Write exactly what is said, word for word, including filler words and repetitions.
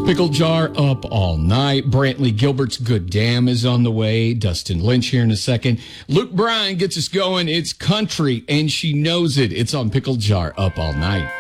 Pickle Jar up all night. Brantley Gilbert's Good Damn is on the way. Dustin Lynch here in a second. Luke Bryan gets us going. It's country, and she knows it. It's on Pickle Jar up all night.